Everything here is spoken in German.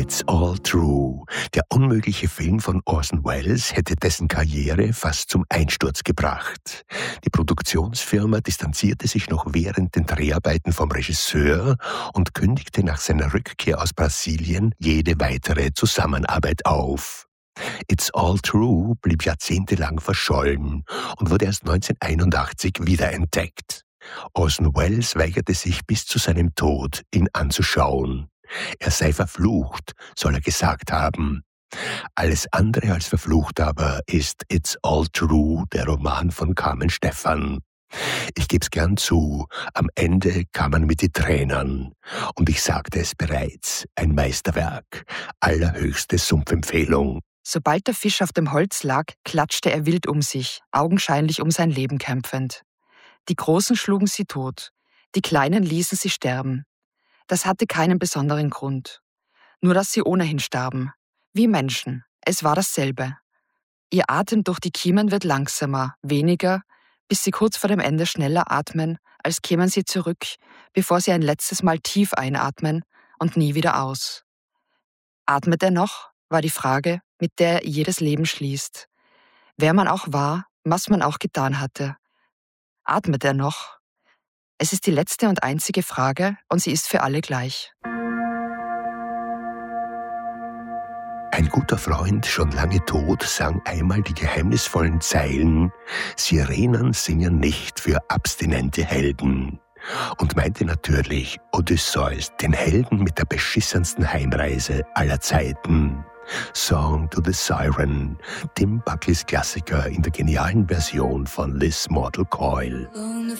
It's All True. Der unmögliche Film von Orson Welles hätte dessen Karriere fast zum Einsturz gebracht. Die Produktionsfirma distanzierte sich noch während den Dreharbeiten vom Regisseur und kündigte nach seiner Rückkehr aus Brasilien jede weitere Zusammenarbeit auf. It's All True blieb jahrzehntelang verschollen und wurde erst 1981 wiederentdeckt. Orson Welles weigerte sich bis zu seinem Tod, ihn anzuschauen. Er sei verflucht, soll er gesagt haben. Alles andere als verflucht aber ist It's All True, der Roman von Carmen Stephan. Ich geb's gern zu, am Ende kam man mit die Tränen. Und ich sagte es bereits, ein Meisterwerk, allerhöchste Sumpfempfehlung. Sobald der Fisch auf dem Holz lag, klatschte er wild um sich, augenscheinlich um sein Leben kämpfend. Die Großen schlugen sie tot, die Kleinen ließen sie sterben. Das hatte keinen besonderen Grund. Nur, dass sie ohnehin starben. Wie Menschen. Es war dasselbe. Ihr Atem durch die Kiemen wird langsamer, weniger, bis sie kurz vor dem Ende schneller atmen, als kämen sie zurück, bevor sie ein letztes Mal tief einatmen und nie wieder aus. Atmet er noch, war die Frage, mit der er jedes Leben schließt. Wer man auch war, was man auch getan hatte. Atmet er noch? Es ist die letzte und einzige Frage und sie ist für alle gleich. Ein guter Freund, schon lange tot, sang einmal die geheimnisvollen Zeilen: Sirenen singen nicht für abstinente Helden. Und meinte natürlich Odysseus, den Helden mit der beschissensten Heimreise aller Zeiten. Song to the Siren, Tim Buckeys Klassiker in der genialen Version von Liz Mortal Coil.